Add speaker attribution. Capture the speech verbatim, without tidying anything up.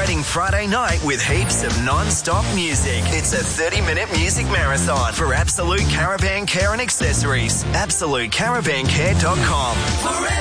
Speaker 1: celebrating Friday night with heaps of non-stop music. It's a thirty-minute music marathon for Absolute Caravan Care and Accessories. absolute caravan care dot com.